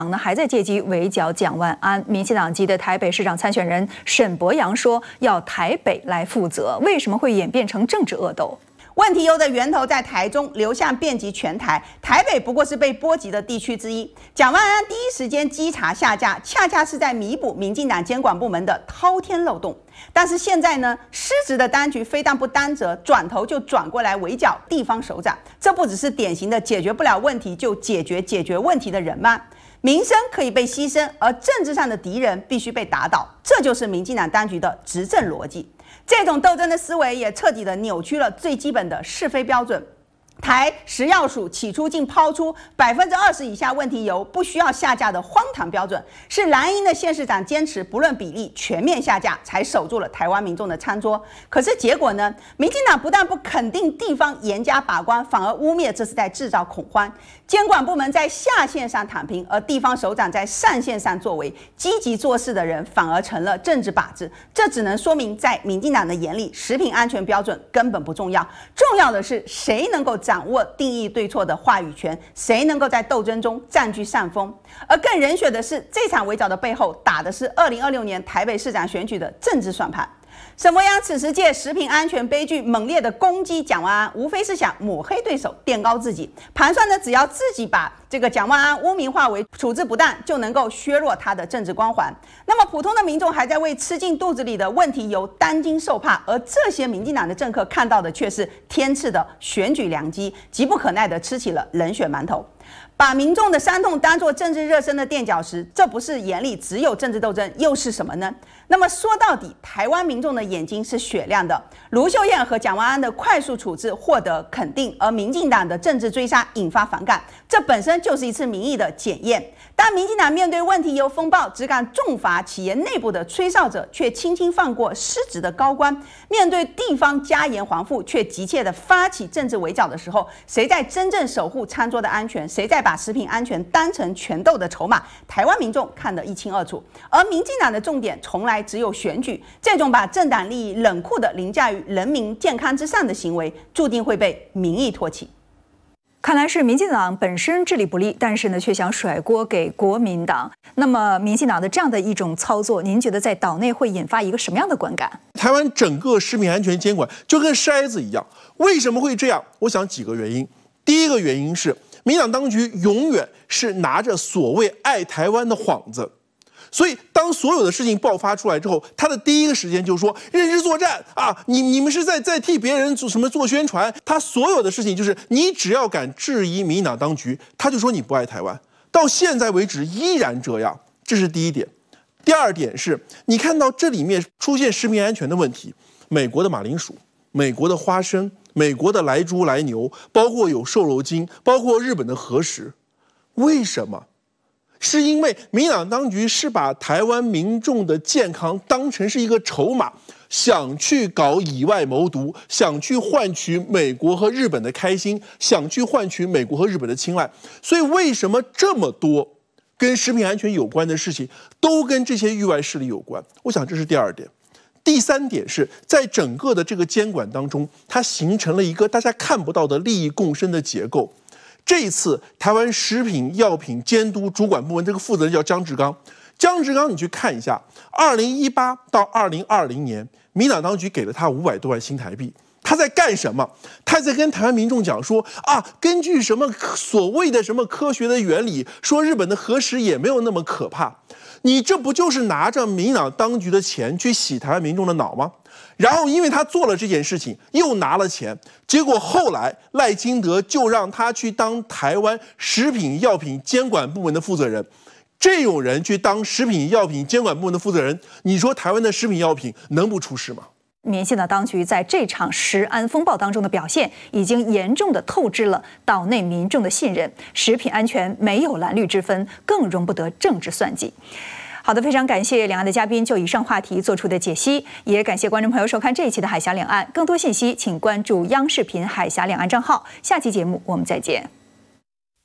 呢还在借机围剿蒋万安，民进党籍的台北市长参选人沈伯洋说要台北来负责，为什么会演变成政治恶斗？ 问题由的源头在台中，流向遍及全台。台北不过是被波及的地区之一。蒋万安第一时间稽查下架，恰恰是在弥补民进党监管部门的滔天漏洞。但是现在呢，失职的当局非但不担责，转头就转过来围剿地方首长。这不只是典型的解决不了问题就解决问题的人吗？民生可以被牺牲，而政治上的敌人必须被打倒，这就是民进党当局的执政逻辑。这种斗争的思维也彻底的扭曲了最基本的是非标准。台食药署起初竟抛出20%以下问题油不需要下架的荒唐标准，是蓝营的县市长坚持不论比例全面下架，才守住了台湾民众的餐桌。可是结果呢？民进党不但不肯定地方严加把关，反而污蔑这是在制造恐慌。监管部门在下线上躺平，而地方首长在上线上作为，积极做事的人反而成了政治靶子。这只能说明，在民进党的眼里，食品安全标准根本不重要，重要的是谁能够掌握定义对错的话语权，谁能够在斗争中占据上风。而更冷血的是，这场围剿的背后打的是2026年台北市长选举的政治算盘。沈伯洋此时借食品安全悲剧猛烈的攻击蒋万安，无非是想抹黑对手，垫高自己，盘算着只要自己把这个蒋万安污名化为处置不当，就能够削弱他的政治光环。那么普通的民众还在为吃进肚子里的问题油担惊受怕，而这些民进党的政客看到的却是天赐的选举良机，急不可耐地吃起了冷血馒头。把民众的伤痛当作政治热身的垫脚石，这不是眼里只有政治斗争，又是什么呢？那么说到底，台湾民众的眼睛是雪亮的。卢秀燕和蒋万安的快速处置获得肯定，而民进党的政治追杀引发反感，这本身就是一次民意的检验。当民进党面对问题油风暴，只敢重罚企业内部的吹哨者，却轻轻放过失职的高官；面对地方加严还富，却急切地发起政治围剿的时候，谁在真正守护餐桌的安全？谁在把食品安全当成权斗的筹码？台湾民众看得一清二楚。而民进党的重点从来只有选举，这种把政党利益冷酷的凌驾于人民健康之上的行为，注定会被民意唾弃。 看来是民进党本身治理不力，但是呢，却想甩锅给国民党。那么，民进党的这样的一种操作，您觉得在岛内会引发一个什么样的观感？ 台湾整个食品安全监管就跟筛子一样，为什么会这样？我想几个原因。第一个原因是，民进党当局永远是拿着所谓爱台湾的幌子。所以，当所有的事情爆发出来之后，他的第一个时间就是说认知作战啊，你们是在替别人做宣传。他所有的事情就是，你只要敢质疑民进党当局，他就说你不爱台湾。到现在为止依然这样，这是第一点。第二点是，你看到这里面出现食品安全的问题，美国的马铃薯、美国的花生、美国的来猪来牛，包括有瘦肉精，包括日本的核食，为什么？是因为民进党当局是把台湾民众的健康当成是一个筹码，想去搞以外谋独，想去换取美国和日本的开心，想去换取美国和日本的青睐。所以为什么这么多跟食品安全有关的事情都跟这些域外势力有关？我想这是第二点。第三点是在整个的这个监管当中，它形成了一个大家看不到的利益共生的结构。这一次，台湾食品药品监督主管部门这个负责人叫江志刚。江志刚，你去看一下，2018到2020年，民进党当局给了他500多万新台币。他在干什么？他在跟台湾民众讲说啊，根据什么所谓的什么科学的原理，说日本的核食也没有那么可怕。你这不就是拿着民进党当局的钱去洗台湾民众的脑吗？然后因为他做了这件事情，又拿了钱，结果后来赖清德就让他去当台湾食品药品监管部门的负责人。这种人去当食品药品监管部门的负责人，你说台湾的食品药品能不出事吗？ 民进党当局在这场食安风暴当中的表现，已经严重的透支了岛内民众的信任。食品安全没有蓝绿之分，更容不得政治算计。好的，非常感谢两岸的嘉宾就以上话题做出的解析，也感谢观众朋友收看这一期的海峡两岸。更多信息请关注央视频海峡两岸账号。下期节目我们再见。